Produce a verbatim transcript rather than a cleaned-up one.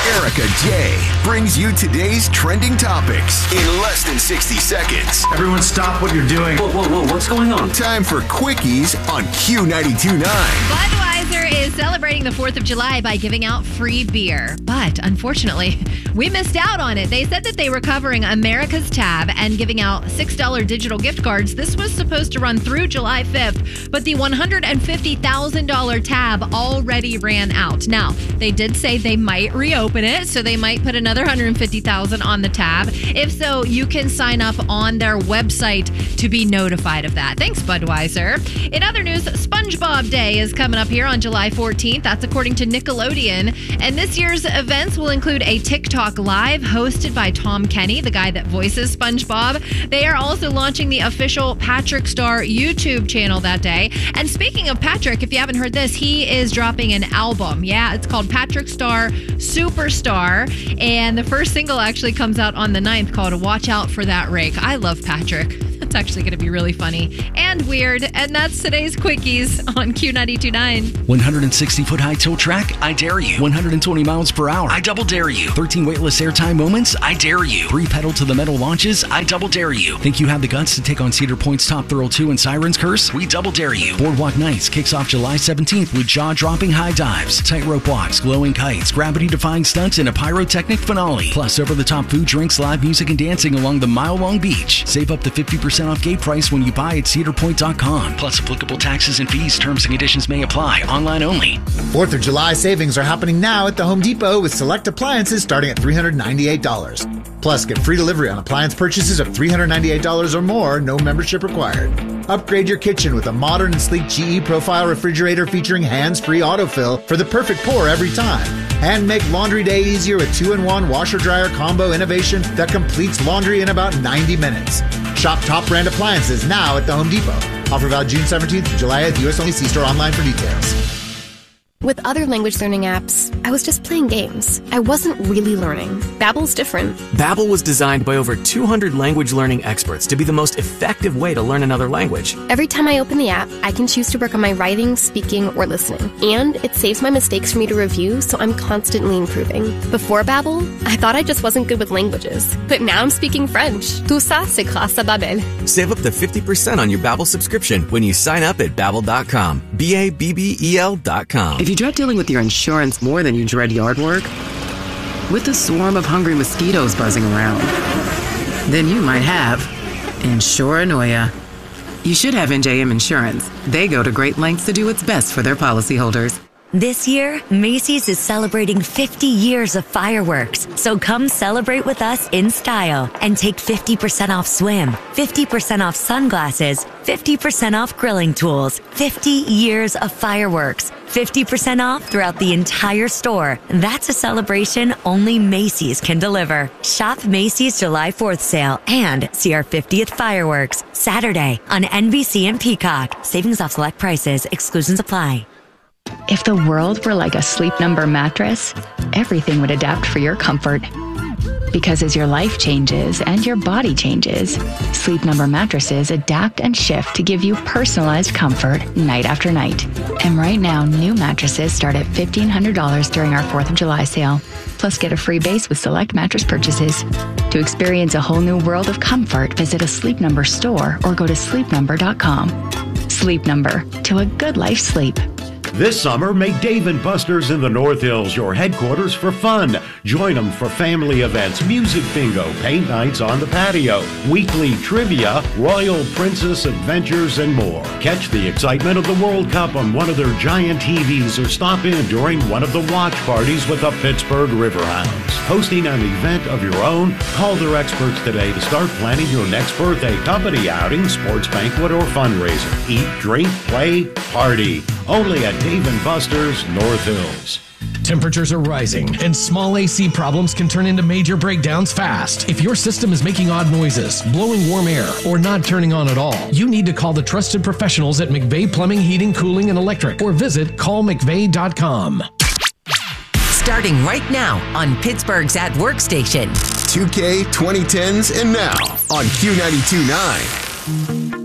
Erica J brings you today's trending topics in less than sixty seconds. Everyone stop what you're doing. Whoa, whoa, whoa, what's going on? Time for Quickies on Q ninety-two point nine. Budweiser is celebrating the fourth of July by giving out free beer. But unfortunately, we missed out on it. They said that they were covering America's Tab and giving out six dollars digital gift cards. This was supposed to run through July fifth, but the one hundred fifty thousand dollars tab already ran out. Now, they did say they might reopen it, so they might put another one hundred fifty thousand dollars on the tab. If so, you can sign up on their website to be notified of that. Thanks, Budweiser. In other news, SpongeBob Day is coming up here on July fourteenth. That's according to Nickelodeon. And this year's events will include a TikTok Live hosted by Tom Kenny, the guy that voices SpongeBob. They are also launching the official Patrick Star YouTube channel that day. And speaking of Patrick, if you haven't heard this, he is dropping an album. Yeah, it's called Patrick Star Superstar. And the first single actually comes out on the ninth called Watch Out for That Rake. I love Patrick. That's actually going to be really funny and weird. And that's today's Quickies on Q ninety-two point nine. one hundred sixty foot high tilt track? I dare you. one hundred twenty miles per hour? I double dare you. thirteen weightless airtime moments? I dare you. Three pedal to the metal launches? I double dare you. Think you have the guts to take on Cedar Point's Top Thrill two and Siren's Curse? We double dare you. Boardwalk Nights kicks off July seventeenth with jaw-dropping high dives, tightrope walks, glowing kites, gravity-defying stunts, and a pyrotechnic finale. Plus, over-the-top food, drinks, live music, and dancing along the mile-long beach. Save up to fifty percent off gate price when you buy at cedar point dot com. Plus, applicable taxes and fees, terms and conditions may apply. Online only. fourth of July savings are happening now at the Home Depot with select appliances starting at three hundred ninety-eight dollars. Plus, get free delivery on appliance purchases of three hundred ninety-eight dollars or more, no membership required. Upgrade your kitchen with a modern and sleek G E Profile refrigerator featuring hands-free autofill for the perfect pour every time. And make laundry day easier with two in one washer-dryer combo innovation that completes laundry in about ninety minutes. Shop top brand appliances now at the Home Depot. Offer valid June seventeenth to July eighth. U S only. See store online for details. With other language learning apps, I was just playing games. I wasn't really learning. Babbel's different. Babbel was designed by over two hundred language learning experts to be the most effective way to learn another language. Every time I open the app, I can choose to work on my writing, speaking, or listening. And it saves my mistakes for me to review, so I'm constantly improving. Before Babbel, I thought I just wasn't good with languages. But now I'm speaking French. Tout ça, c'est grâce à Babbel. Save up to fifty percent on your Babbel subscription when you sign up at babbel dot com. B A B B E L dot com. If you dread dealing with your insurance more than you dread yard work, with a swarm of hungry mosquitoes buzzing around, then you might have Insuranoia. You should have N J M Insurance. They go to great lengths to do what's best for their policyholders. This year, Macy's is celebrating fifty years of fireworks. So come celebrate with us in style and take fifty percent off swim, fifty percent off sunglasses, fifty percent off grilling tools, fifty years of fireworks, fifty percent off throughout the entire store. That's a celebration only Macy's can deliver. Shop Macy's July fourth sale and see our fiftieth fireworks Saturday on N B C and Peacock. Savings off select prices. Exclusions apply. If the world were like a Sleep Number mattress, everything would adapt for your comfort. Because as your life changes and your body changes, Sleep Number mattresses adapt and shift to give you personalized comfort night after night. And right now, new mattresses start at fifteen hundred dollars during our fourth of July sale. Plus, get a free base with select mattress purchases. To experience a whole new world of comfort, visit a Sleep Number store or go to sleep number dot com. Sleep Number, to a good life sleep. This summer, make Dave and Buster's in the North Hills your headquarters for fun. Join them for family events, music bingo, paint nights on the patio, weekly trivia, Royal Princess adventures, and more. Catch the excitement of the World Cup on one of their giant T Vs or stop in during one of the watch parties with the Pittsburgh Riverhounds. Hosting an event of your own? Call their experts today to start planning your next birthday, company outing, sports banquet, or fundraiser. Eat, drink, play, party. Only at Dave and Buster's, North Hills. Temperatures are rising, and small A C problems can turn into major breakdowns fast. If your system is making odd noises, blowing warm air, or not turning on at all, you need to call the trusted professionals at McVeigh Plumbing, Heating, Cooling, and Electric, or visit call mcveigh dot com. Starting right now on Pittsburgh's At Work station. two K, twenty tens, and now on Q ninety-two point nine.